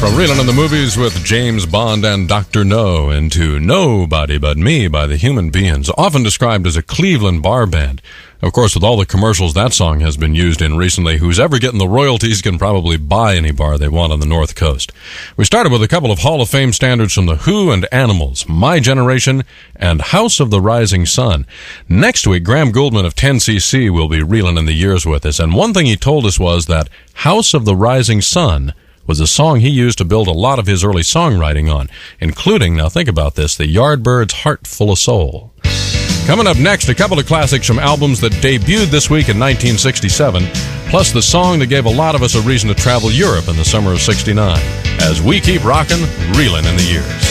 From Reelin' in the Movies with James Bond and Dr. No into Nobody But Me by the Human Beings, often described as a Cleveland bar band. Of course, with all the commercials that song has been used in recently, who's ever getting the royalties can probably buy any bar they want on the North Coast. We started with a couple of Hall of Fame standards from The Who and Animals, My Generation and House of the Rising Sun. Next week, Graham Gouldman of 10cc will be reeling in the years with us, and one thing he told us was that House of the Rising Sun was a song he used to build a lot of his early songwriting on, including, now think about this, the Yardbirds' Heart Full of Soul. Coming up next, a couple of classics from albums that debuted this week in 1967, plus the song that gave a lot of us a reason to travel Europe in the summer of '69, as we keep rocking, reeling in the years.